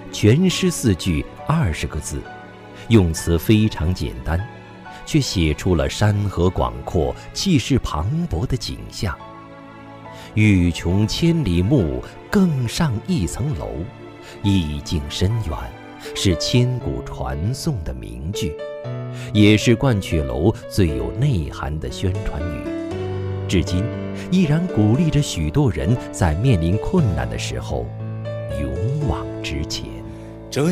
全诗4句20个字，用词非常简单，却写出了山河广阔、气势磅礴的景象。欲穷千里目，更上一层楼，意境深远，是千古传颂的名句，也是鹳雀楼最有内涵的宣传语，至今依然鼓励着许多人在面临困难的时候勇往直前。